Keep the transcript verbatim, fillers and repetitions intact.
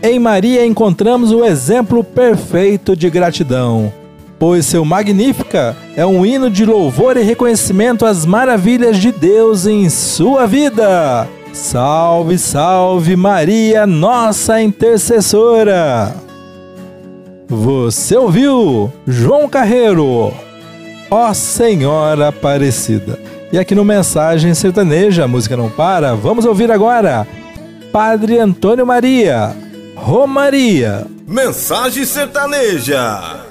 Em Maria encontramos o exemplo perfeito de gratidão, pois seu Magnífica é um hino de louvor e reconhecimento às maravilhas de Deus em sua vida. Salve, salve Maria, nossa intercessora! Você ouviu João Carreiro, Ó Senhora Aparecida. E aqui no Mensagem Sertaneja, a música não para, vamos ouvir agora Padre Antônio Maria, Romaria. Mensagem Sertaneja.